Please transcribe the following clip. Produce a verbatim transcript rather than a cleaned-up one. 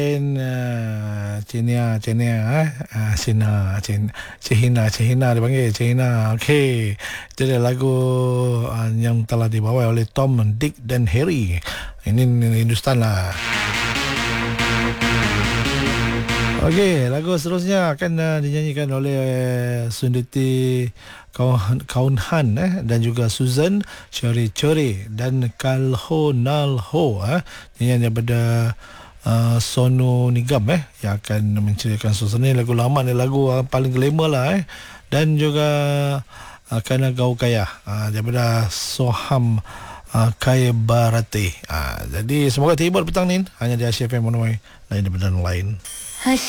uh, Cina Cina eh uh, Cina Cina Cina Cina dipanggil Cina. Okey, itu dia lagu uh, yang telah dibawa oleh Tom, Dick dan Harry. Ini Hindustan lah. Okey, lagu seterusnya akan uh, dinyanyikan oleh uh, Sunditi Kaun, Kaun Han eh, dan juga Susan Chori Chori dan Kalho Nalho eh, nyanyian daripada uh, Sonu Nigam eh, yang akan menceritakan suasana. Lagu lama ni, lagu uh, paling glamour lah eh, dan juga uh, Kana Gau Kaya uh, daripada Soham uh, Kaya Barate. Uh, jadi semoga tiba petang ni hanya di Asia F M Monoi lain daripada lain.